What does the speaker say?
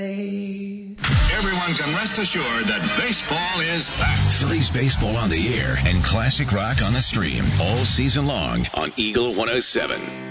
Everyone can rest assured that baseball is back. Phillies baseball on the air and classic rock on the stream all season long on Eagle 107.